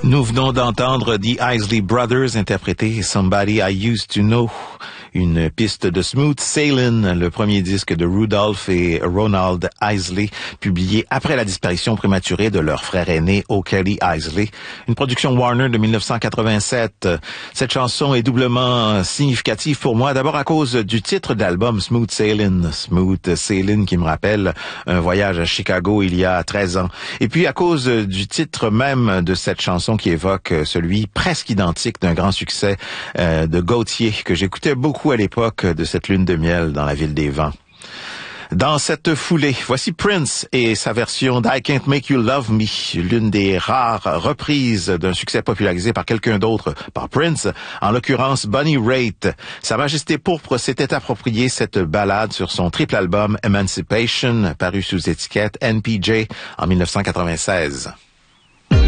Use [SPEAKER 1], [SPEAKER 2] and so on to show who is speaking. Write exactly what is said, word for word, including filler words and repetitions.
[SPEAKER 1] Nous venons d'entendre The Isley Brothers interpréter Somebody I Used to Know, une piste de Smooth Sailing, le premier disque de Rudolph et Ronald Isley, publié après la disparition prématurée de leur frère aîné O'Kelly Isley, une production Warner de mille neuf cent quatre-vingt-sept. Cette chanson est doublement significative pour moi, d'abord à cause du titre d'album Smooth Sailing, Smooth Sailing qui me rappelle un voyage à Chicago il y a treize ans, et puis à cause du titre même de cette chanson qui évoque celui presque identique d'un grand succès euh, de Gautier que j'écoutais beaucoup à l'époque de cette lune de miel dans la ville des vents. Dans cette foulée, voici Prince et sa version d'I Can't Make You Love Me, l'une des rares reprises d'un succès popularisé par quelqu'un d'autre, par Prince, en l'occurrence Bonnie Raitt. Sa Majesté Pourpre s'était approprié cette ballade sur son triple album Emancipation, paru sous étiquette N P J en mille neuf cent quatre-vingt-seize.